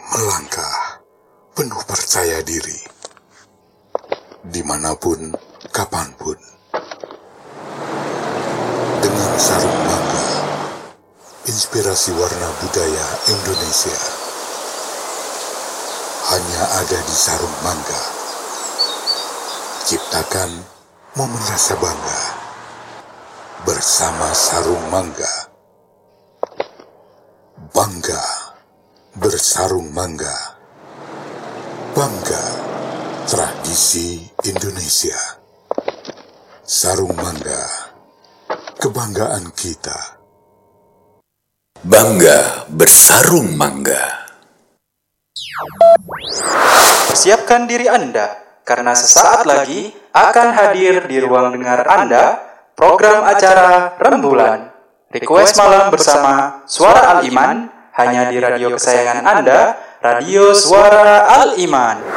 Melangkah penuh percaya diri, dimanapun, kapanpun. Dengan sarung mangga, inspirasi warna budaya Indonesia. Hanya ada di sarung mangga. Ciptakan momen rasa bangga bersama sarung mangga. Bangga bersarung mangga. Bangga tradisi Indonesia. Sarung mangga, kebanggaan kita. Bangga bersarung mangga. Persiapkan diri Anda, karena sesaat lagi akan hadir di ruang dengar Anda program acara Rembulan. Request malam bersama Suara Al-Iman, hanya di radio kesayangan Anda, Radio Suara Al-Iman.